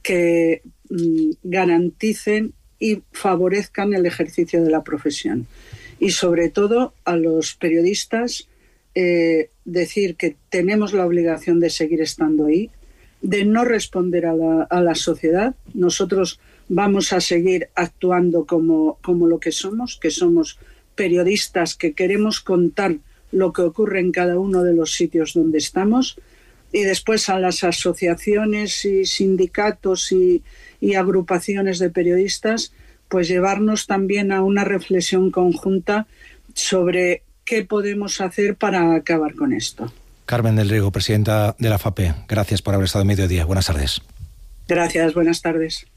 que garanticen y favorezcan el ejercicio de la profesión. Y sobre todo a los periodistas decir que tenemos la obligación de seguir estando ahí, de no responder a la sociedad. Nosotros vamos a seguir actuando como lo que somos periodistas que queremos contar lo que ocurre en cada uno de los sitios donde estamos, y después a las asociaciones y sindicatos y agrupaciones de periodistas, pues llevarnos también a una reflexión conjunta sobre qué podemos hacer para acabar con esto. Carmen del Riego, presidenta de la FAPE, gracias por haber estado en Mediodía. Buenas tardes. Gracias, buenas tardes.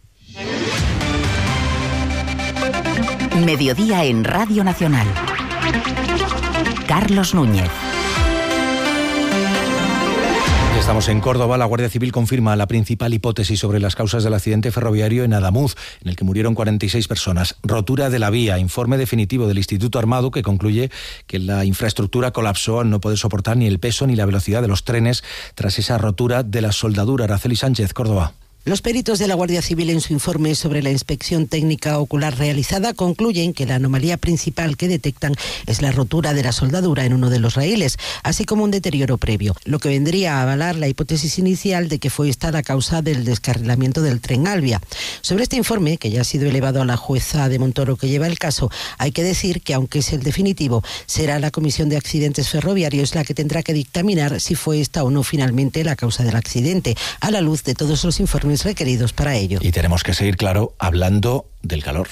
Mediodía en Radio Nacional. Carlos Núñez. Estamos en Córdoba. La Guardia Civil confirma la principal hipótesis sobre las causas del accidente ferroviario en Adamuz, en el que murieron 46 personas. Rotura de la vía. Informe definitivo del Instituto Armado que concluye que la infraestructura colapsó al no poder soportar ni el peso ni la velocidad de los trenes tras esa rotura de la soldadura. Araceli Sánchez, Córdoba. Los peritos de la Guardia Civil, en su informe sobre la inspección técnica ocular realizada, concluyen que la anomalía principal que detectan es la rotura de la soldadura en uno de los raíles, así como un deterioro previo, lo que vendría a avalar la hipótesis inicial de que fue esta la causa del descarrilamiento del tren Alvia. Sobre este informe, que ya ha sido elevado a la jueza de Montoro que lleva el caso, hay que decir que, aunque es el definitivo, será la Comisión de Accidentes Ferroviarios la que tendrá que dictaminar si fue esta o no finalmente la causa del accidente, a la luz de todos los informes requeridos para ello. Y tenemos que seguir, claro, hablando del calor.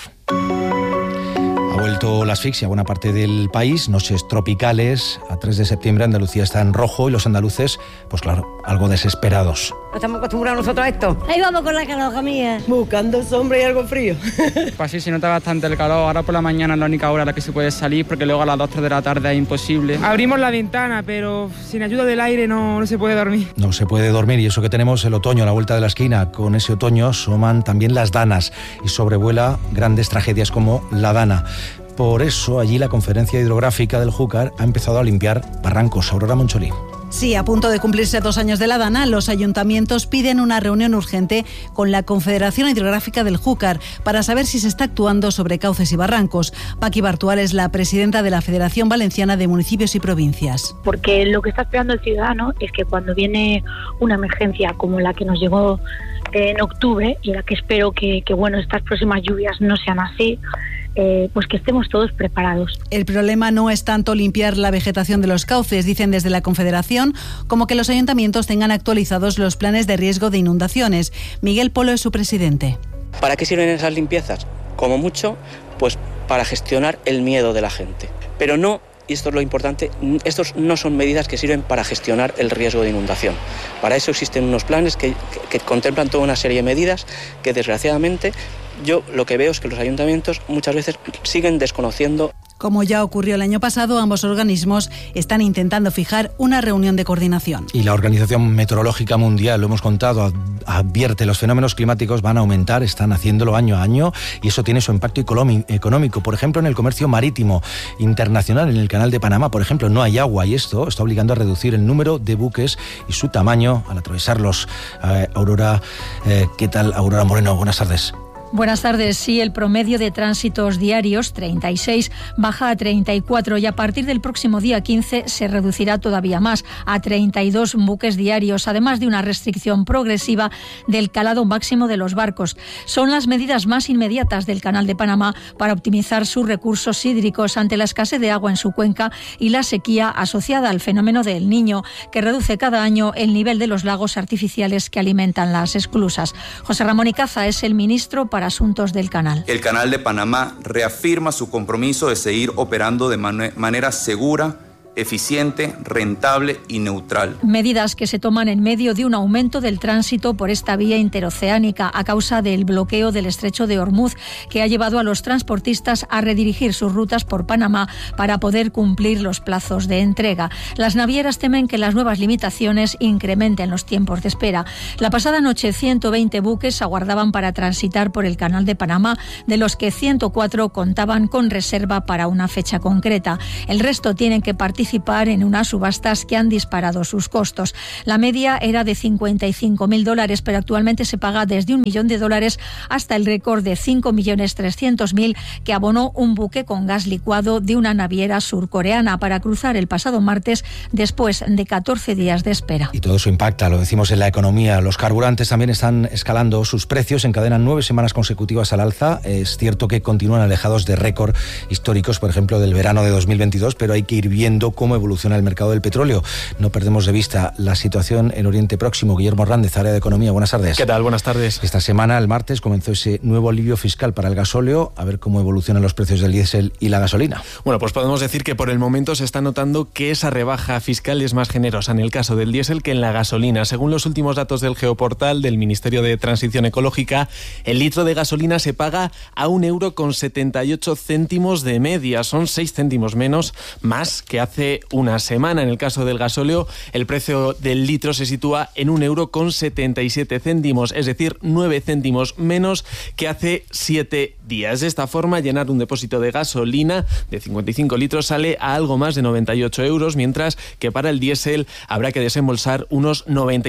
Ha vuelto la asfixia a buena parte del país, noches tropicales. A 3 de septiembre Andalucía está en rojo y los andaluces, pues claro, algo desesperados. ¿No estamos acostumbrados nosotros a esto? Ahí vamos con la calor, mía. Buscando sombra y algo frío. Pues sí, se nota bastante el calor. Ahora por la mañana es la única hora a la que se puede salir, porque luego a las 2 o 3 de la tarde es imposible. Abrimos la ventana, pero sin ayuda del aire no se puede dormir. No se puede dormir, y eso que tenemos el otoño a la vuelta de la esquina. Con ese otoño asoman también las danas y sobrevuela grandes tragedias como la Dana. Por eso allí la Conferencia Hidrográfica del Júcar ha empezado a limpiar barrancos. Aurora Moncholí. Sí, a punto de cumplirse 2 años de la Dana, los ayuntamientos piden una reunión urgente con la Confederación Hidrográfica del Júcar para saber si se está actuando sobre cauces y barrancos. Paqui Bartual es la presidenta de la Federación Valenciana de Municipios y Provincias. Porque lo que está esperando el ciudadano es que cuando viene una emergencia como la que nos llegó en octubre, y la que espero que estas próximas lluvias no sean así, pues que estemos todos preparados. El problema no es tanto limpiar la vegetación de los cauces, dicen desde la Confederación, como que los ayuntamientos tengan actualizados los planes de riesgo de inundaciones. Miguel Polo es su presidente. ¿Para qué sirven esas limpiezas? Como mucho, pues para gestionar el miedo de la gente. Pero no, y esto es lo importante, estos no son medidas que sirven para gestionar el riesgo de inundación. Para eso existen unos planes que contemplan toda una serie de medidas que, desgraciadamente, yo lo que veo es que los ayuntamientos muchas veces siguen desconociendo. Como ya ocurrió el año pasado, ambos organismos están intentando fijar una reunión de coordinación. Y la Organización Meteorológica Mundial, lo hemos contado, advierte los fenómenos climáticos van a aumentar, están haciéndolo año a año, y eso tiene su impacto económico. Por ejemplo, en el comercio marítimo internacional, en el Canal de Panamá, por ejemplo, no hay agua, y esto está obligando a reducir el número de buques y su tamaño al atravesarlos. Aurora, ¿qué tal? Aurora Moreno, buenas tardes. Buenas tardes. Sí, el promedio de tránsitos diarios, 36, baja a 34 y a partir del próximo día 15 se reducirá todavía más, a 32 buques diarios, además de una restricción progresiva del calado máximo de los barcos. Son las medidas más inmediatas del Canal de Panamá para optimizar sus recursos hídricos ante la escasez de agua en su cuenca y la sequía asociada al fenómeno del Niño, que reduce cada año el nivel de los lagos artificiales que alimentan las esclusas. José Ramón Icaza es el ministro para Asuntos del Canal. El Canal de Panamá reafirma su compromiso de seguir operando de manera segura, eficiente, rentable y neutral. Medidas que se toman en medio de un aumento del tránsito por esta vía interoceánica a causa del bloqueo del estrecho de Hormuz, que ha llevado a los transportistas a redirigir sus rutas por Panamá para poder cumplir los plazos de entrega. Las navieras temen que las nuevas limitaciones incrementen los tiempos de espera. La pasada noche 120 buques aguardaban para transitar por el Canal de Panamá, de los que 104 contaban con reserva para una fecha concreta. El resto tienen que participar participar en unas subastas que han disparado sus costos. La media era de $55.000, pero actualmente se paga desde $1 millón hasta el récord de 5.300.000 que abonó un buque con gas licuado de una naviera surcoreana para cruzar el pasado martes después de 14 días de espera. Y todo eso impacta, lo decimos, en la economía. Los carburantes también están escalando sus precios, encadenan 9 semanas consecutivas al alza. Es cierto que continúan alejados de récord históricos, por ejemplo, del verano de 2022, pero hay que ir viendo cómo evoluciona el mercado del petróleo. No perdemos de vista la situación en Oriente Próximo. Guillermo Hernández, área de Economía, buenas tardes. ¿Qué tal? Buenas tardes. Esta semana, el martes, comenzó ese nuevo alivio fiscal para el gasóleo. A ver cómo evolucionan los precios del diésel y la gasolina. Bueno, pues podemos decir que por el momento se está notando que esa rebaja fiscal es más generosa en el caso del diésel que en la gasolina. Según los últimos datos del Geoportal del Ministerio de Transición Ecológica, el litro de gasolina se paga a €1,78 de media. Son 6 céntimos más que hace una semana. En el caso del gasóleo, el precio del litro se sitúa en €1,77, es decir, 9 céntimos menos que hace 7 días. De esta forma, llenar un depósito de gasolina de 55 litros sale a algo más de 98 euros, mientras que para el diésel habrá que desembolsar unos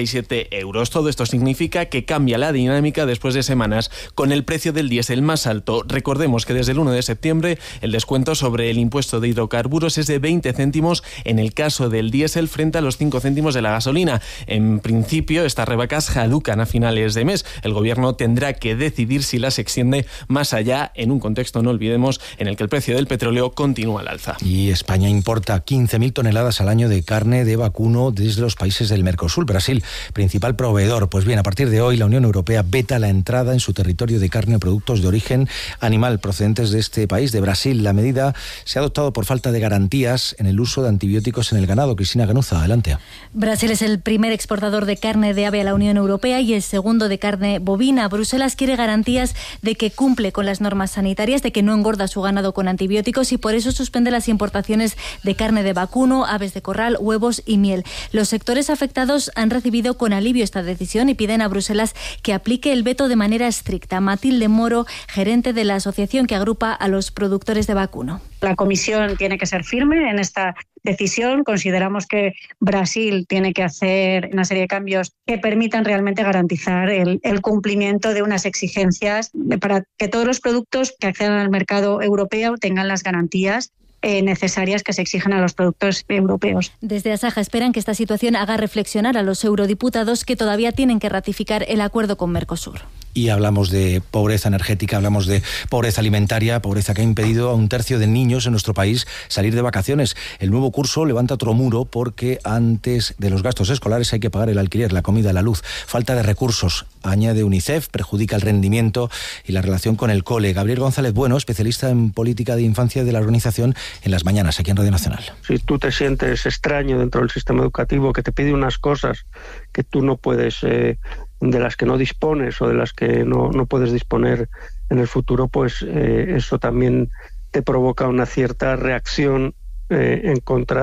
97 euros. Todo esto significa que cambia la dinámica después de semanas con el precio del diésel más alto. Recordemos que desde el 1 de septiembre el descuento sobre el impuesto de hidrocarburos es de 20 céntimos en el caso del diésel frente a los 5 céntimos de la gasolina. En principio, estas rebajas caducan a finales de mes. El gobierno tendrá que decidir si las extiende más allá, en un contexto, no olvidemos, en el que el precio del petróleo continúa al alza. Y España importa 15.000 toneladas al año de carne de vacuno desde los países del Mercosur. Brasil, principal proveedor. Pues bien, a partir de hoy la Unión Europea veta la entrada en su territorio de carne o productos de origen animal procedentes de este país, de Brasil. La medida se ha adoptado por falta de garantías en el uso de antibióticos en el ganado. Cristina Ganuza, adelante. Brasil es el primer exportador de carne de ave a la Unión Europea y el segundo de carne bovina. Bruselas quiere garantías de que cumple con las normas sanitarias, de que no engorda su ganado con antibióticos y por eso suspende las importaciones de carne de vacuno, aves de corral, huevos y miel. Los sectores afectados han recibido con alivio esta decisión y piden a Bruselas que aplique el veto de manera estricta. Matilde Moro, gerente de la asociación que agrupa a los productores de vacuno. La Comisión tiene que ser firme en esta decisión. Consideramos que Brasil tiene que hacer una serie de cambios que permitan realmente garantizar el cumplimiento de unas exigencias para que todos los productos que accedan al mercado europeo tengan las garantías necesarias que se exigen a los productos europeos. Desde Asaja esperan que esta situación haga reflexionar a los eurodiputados que todavía tienen que ratificar el acuerdo con Mercosur. Y hablamos de pobreza energética, hablamos de pobreza alimentaria, pobreza que ha impedido a 1/3 de niños en nuestro país salir de vacaciones. El nuevo curso levanta otro muro porque antes de los gastos escolares hay que pagar el alquiler, la comida, la luz. Falta de recursos, añade UNICEF, perjudica el rendimiento y la relación con el cole. Gabriel González Bueno, especialista en política de infancia de la organización, en Las Mañanas, aquí en Radio Nacional. Si tú te sientes extraño dentro del sistema educativo, que te pide unas cosas que tú no puedes, de las que no dispones o de las que no puedes disponer en el futuro, pues eso también te provoca una cierta reacción en contra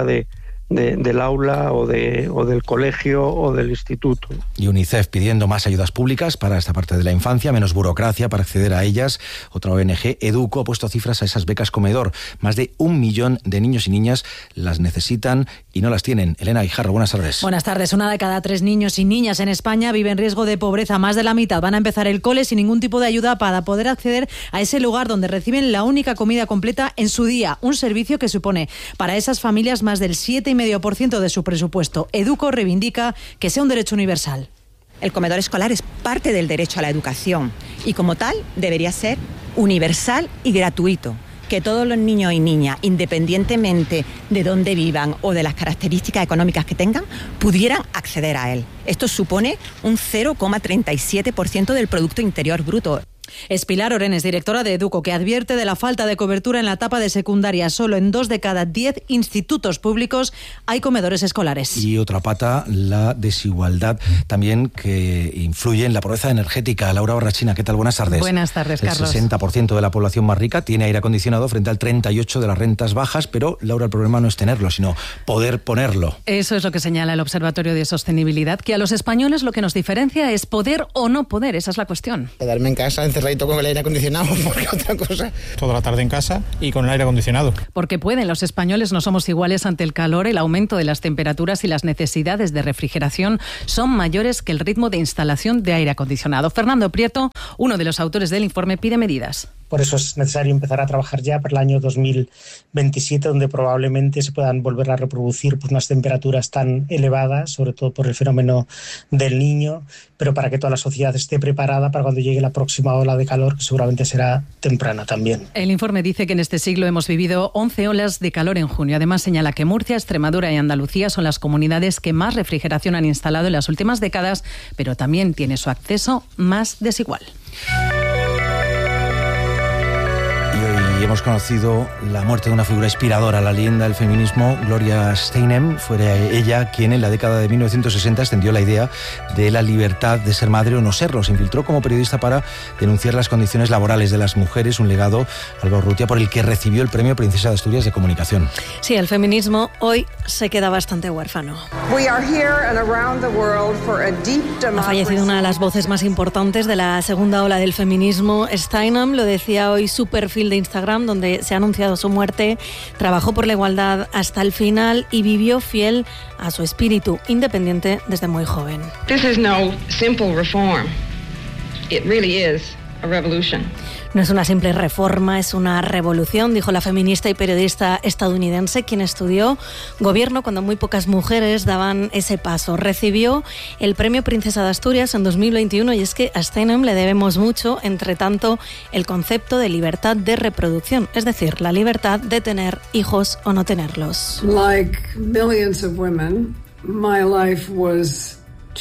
del aula o del colegio o del instituto. Y UNICEF pidiendo más ayudas públicas para esta parte de la infancia, menos burocracia para acceder a ellas. Otra ONG, Educo, ha puesto cifras a esas becas comedor. Más de 1 millón de niños y niñas las necesitan y no las tienen. Elena Guijarro, buenas tardes. Buenas tardes. 1 de cada 3 niños y niñas en España vive en riesgo de pobreza. Más de la mitad van a empezar el cole sin ningún tipo de ayuda para poder acceder a ese lugar donde reciben la única comida completa en su día. Un servicio que supone para esas familias más del 7,5% de su presupuesto. Educo reivindica que sea un derecho universal. El comedor escolar es parte del derecho a la educación y como tal debería ser universal y gratuito. Que todos los niños y niñas, independientemente de dónde vivan o de las características económicas que tengan, pudieran acceder a él. Esto supone un 0,37% del Producto Interior Bruto. Es Pilar Orenes, directora de Educo, que advierte de la falta de cobertura en la etapa de secundaria. Solo en 2 de cada 10 institutos públicos hay comedores escolares. Y otra pata, la desigualdad también que influye en la pobreza energética. Laura Barrachina, ¿qué tal? Buenas tardes. Buenas tardes, Carlos. El 60% de la población más rica tiene aire acondicionado frente al 38% de las rentas bajas, pero, Laura, el problema no es tenerlo, sino poder ponerlo. Eso es lo que señala el Observatorio de Sostenibilidad, que a los españoles lo que nos diferencia es poder o no poder. Esa es la cuestión. Quedarme en casa encerradito con el aire acondicionado, porque otra cosa. Toda la tarde en casa y con el aire acondicionado. Porque pueden, los españoles no somos iguales ante el calor, el aumento de las temperaturas y las necesidades de refrigeración son mayores que el ritmo de instalación de aire acondicionado. Fernando Prieto, uno de los autores del informe, pide medidas. Por eso es necesario empezar a trabajar ya para el año 2027, donde probablemente se puedan volver a reproducir unas temperaturas tan elevadas, sobre todo por el fenómeno del Niño, pero para que toda la sociedad esté preparada para cuando llegue la próxima ola de calor, que seguramente será temprana también. El informe dice que en este siglo hemos vivido 11 olas de calor en junio. Además señala que Murcia, Extremadura y Andalucía son las comunidades que más refrigeración han instalado en las últimas décadas, pero también tiene su acceso más desigual. Y hemos conocido la muerte de una figura inspiradora, la leyenda del feminismo, Gloria Steinem. Fue ella quien en la década de 1960 extendió la idea de la libertad de ser madre o no serlo. Se infiltró como periodista para denunciar las condiciones laborales de las mujeres, un legado, Alba Urrutia, por el que recibió el premio Princesa de Asturias de Comunicación. Sí, el feminismo hoy se queda bastante huérfano. Ha fallecido una de las voces más importantes de la segunda ola del feminismo. Steinem lo decía hoy su perfil de Instagram, donde se ha anunciado su muerte. Trabajó por la igualdad hasta el final y vivió fiel a su espíritu independiente desde muy joven. This is no simple reform. It really is a revolution. No es una simple reforma, es una revolución, dijo la feminista y periodista estadounidense, quien estudió gobierno cuando muy pocas mujeres daban ese paso. Recibió el premio Princesa de Asturias en 2021 y es que a Steinem le debemos mucho, entre tanto, el concepto de libertad de reproducción, es decir, la libertad de tener hijos o no tenerlos. Like millions of women, my life was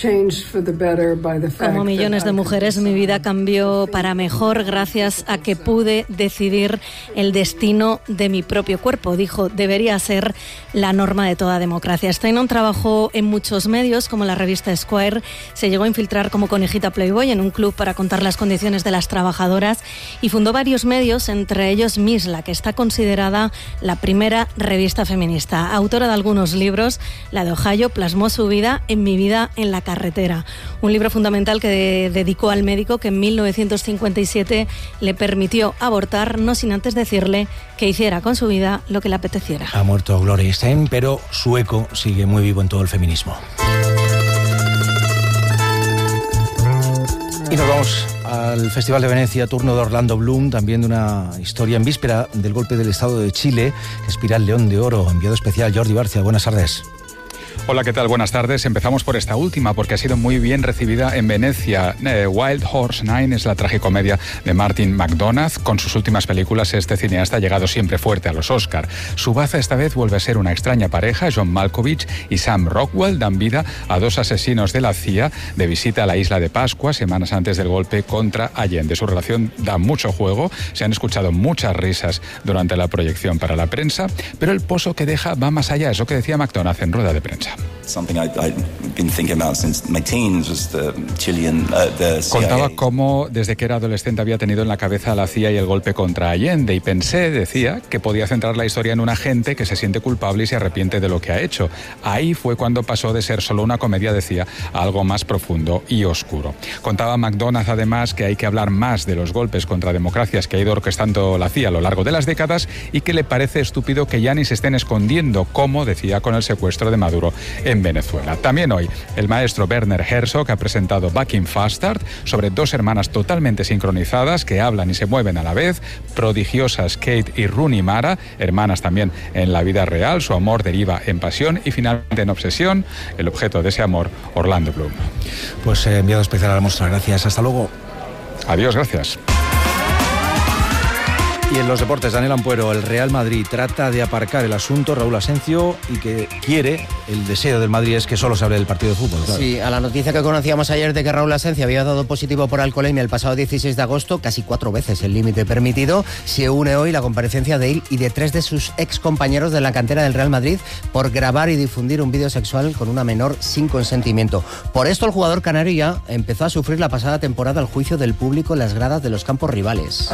Como millones de mujeres, mi vida cambió para mejor gracias a que pude decidir el destino de mi propio cuerpo. Dijo, debería ser la norma de toda democracia. Steinem trabajó en muchos medios, como la revista Esquire. Se llegó a infiltrar como conejita Playboy en un club para contar las condiciones de las trabajadoras y fundó varios medios, entre ellos Misla, que está considerada la primera revista feminista. Autora de algunos libros, la de Ohio plasmó su vida en Mi vida en la carretera, un libro fundamental que dedicó al médico que en 1957 le permitió abortar, no sin antes decirle que hiciera con su vida lo que le apeteciera. Ha muerto Gloria Steinem, pero su eco sigue muy vivo en todo el feminismo. Y nos vamos al Festival de Venecia, turno de Orlando Bloom, también de una historia en víspera del golpe del Estado de Chile, que aspira al León de Oro. Enviado especial Jordi Barcia, buenas tardes. Hola, ¿qué tal? Buenas tardes. Empezamos por esta última porque ha sido muy bien recibida en Venecia. Wild Horse 9 es la tragicomedia de Martin McDonagh. Con sus últimas películas, este cineasta ha llegado siempre fuerte a los Oscar. Su baza esta vez vuelve a ser una extraña pareja. John Malkovich y Sam Rockwell dan vida a dos asesinos de la CIA de visita a la isla de Pascua, semanas antes del golpe contra Allende. Su relación da mucho juego. Se han escuchado muchas risas durante la proyección para la prensa, pero el pozo que deja va más allá. Es lo que decía McDonagh en rueda de prensa. Contaba cómo desde que era adolescente había tenido en la cabeza la CIA y el golpe contra Allende y pensé, decía, que podía centrar la historia en un agente que se siente culpable y se arrepiente de lo que ha hecho. Ahí fue cuando pasó de ser solo una comedia, decía, a algo más profundo y oscuro. Contaba McDonagh además que hay que hablar más de los golpes contra democracias que ha ido orquestando la CIA a lo largo de las décadas y que le parece estúpido que ya ni se estén escondiendo, como decía con el secuestro de Maduro en Venezuela. También hoy el maestro Werner Herzog ha presentado Back in Fastard, sobre dos hermanas totalmente sincronizadas que hablan y se mueven a la vez, prodigiosas Kate y Rooney Mara, hermanas también en la vida real. Su amor deriva en pasión y finalmente en obsesión. El objeto de ese amor, Orlando Bloom. Pues enviado especial a la muestra. Gracias. Hasta luego. Adiós, gracias. Y en los deportes, Daniel Ampuero, el Real Madrid trata de aparcar el asunto Raúl Asencio y que quiere, el deseo del Madrid es que solo se hable del partido de fútbol. Claro. Sí, a la noticia que conocíamos ayer de que Raúl Asencio había dado positivo por alcoholemia el pasado 16 de agosto, casi 4 veces el límite permitido, se une hoy la comparecencia de él y de 3 de sus excompañeros de la cantera del Real Madrid por grabar y difundir un vídeo sexual con una menor sin consentimiento. Por esto el jugador canario ya empezó a sufrir la pasada temporada el juicio del público en las gradas de los campos rivales.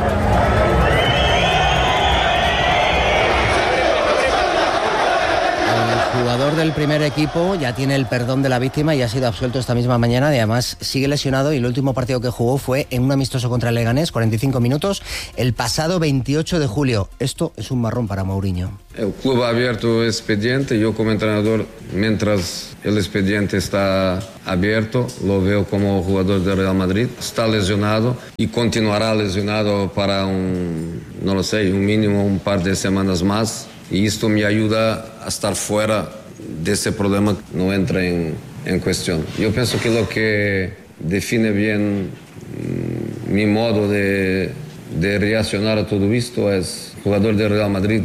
Jugador del primer equipo, ya tiene el perdón de la víctima y ha sido absuelto esta misma mañana y además sigue lesionado y el último partido que jugó fue en un amistoso contra el Leganés, 45 minutos, el pasado 28 de julio. Esto es un marrón para Mourinho. El club ha abierto expediente, yo como entrenador, mientras el expediente está abierto, lo veo como jugador de Real Madrid, está lesionado y continuará lesionado para un mínimo un par de semanas más. Y esto me ayuda a estar fuera de ese problema que no entra en cuestión. Yo pienso que lo que define bien mi modo de reaccionar a todo esto es jugador de Real Madrid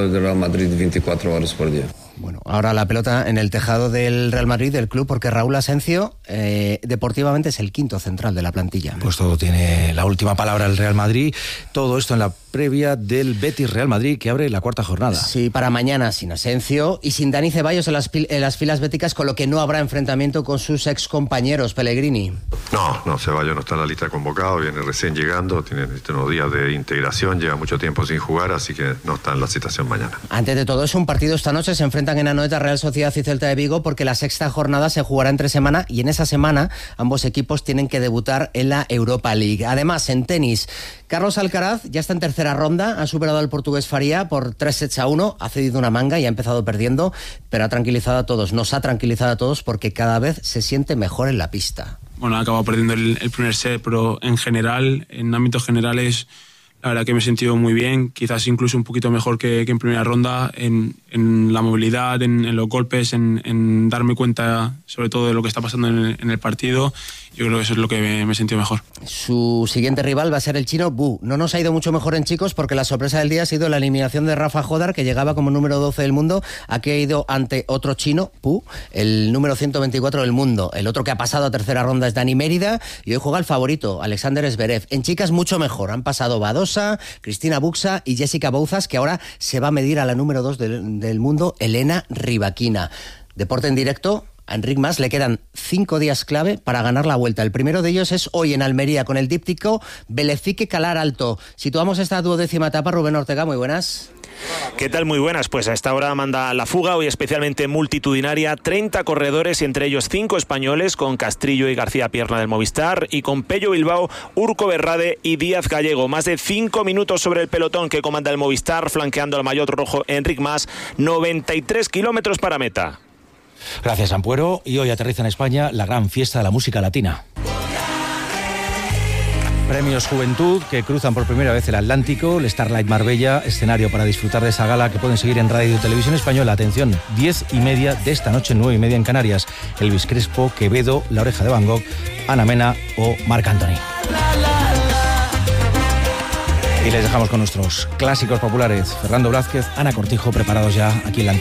24 horas por día. Bueno, ahora la pelota en el tejado del Real Madrid, del club, porque Raúl Asencio deportivamente es el quinto central de la plantilla. Pues todo tiene la última palabra el Real Madrid. Todo esto en la previa del Betis-Real Madrid, que abre la cuarta jornada. Sí, para mañana sin Asencio y sin Dani Ceballos en las filas béticas, con lo que no habrá enfrentamiento con sus excompañeros. Pellegrini. No, Ceballos no está en la lista de convocados, viene recién llegando, tiene unos días de integración, lleva mucho tiempo sin jugar, así que no está en la citación mañana. Antes de todo, es un partido esta noche, se enfrentan en Anoeta Real Sociedad y Celta de Vigo, porque la sexta jornada se jugará entre semana y en esa semana ambos equipos tienen que debutar en la Europa League. Además, en tenis, Carlos Alcaraz ya está en tercera ronda, ha superado al portugués Faria por 3-1, ha cedido una manga y ha empezado perdiendo, pero ha tranquilizado a todos, nos ha tranquilizado a todos porque cada vez se siente mejor en la pista. Bueno, ha acabado perdiendo el primer set, pero en general, en ámbitos generales, la verdad que me he sentido muy bien, quizás incluso un poquito mejor que en primera ronda, en la movilidad, en los golpes, en darme cuenta sobre todo de lo que está pasando en el partido. Yo creo que eso es lo que me he sentido mejor. Su siguiente rival va a ser el chino Bu. No nos ha ido mucho mejor en chicos porque la sorpresa del día ha sido la eliminación de Rafa Jodar, que llegaba como número 12 del mundo. Aquí ha ido ante otro chino, Pu, el número 124 del mundo. El otro que ha pasado a tercera ronda es Dani Mérida y hoy juega el favorito, Alexander Zverev. En chicas mucho mejor. Han pasado Badosa, Cristina Buxa y Jessica Bouzas, que ahora se va a medir a la número 2 del mundo, Elena Rybakina. Deporte en directo. A Enric Mas le quedan 5 días clave para ganar la Vuelta. El primero de ellos es hoy en Almería con el díptico Belefique Calar Alto. Situamos esta 12ª etapa. Rubén Ortega, muy buenas. ¿Qué tal? Muy buenas. Pues a esta hora manda la fuga, hoy especialmente multitudinaria, 30 corredores y entre ellos 5 españoles, con Castrillo y García Pierna del Movistar y con Pello Bilbao, Urco Berrade y Díaz Gallego. Más de 5 minutos sobre el pelotón que comanda el Movistar, flanqueando al maillot rojo Enric Mas, 93 kilómetros para meta. Gracias, Ampuero. Y hoy aterriza en España la gran fiesta de la música latina. Premios Juventud, que cruzan por primera vez el Atlántico, el Starlight Marbella, escenario para disfrutar de esa gala que pueden seguir en Radio y Televisión Española. Atención, 10:30 de esta noche, 9:30 en Canarias. Elvis Crespo, Quevedo, La Oreja de Van Gogh, Ana Mena o Marc Anthony. Y les dejamos con nuestros clásicos populares. Fernando Blázquez, Ana Cortijo, preparados ya aquí en la antena.